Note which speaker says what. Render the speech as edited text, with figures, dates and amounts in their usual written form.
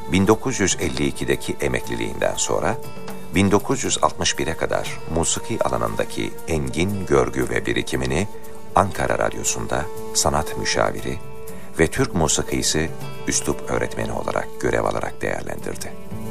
Speaker 1: 1952'deki emekliliğinden sonra 1961'e kadar musiki alanındaki engin görgü ve birikimini Ankara Radyosu'nda sanat müşaviri ve Türk musikisi üslup öğretmeni olarak görev alarak değerlendirdi.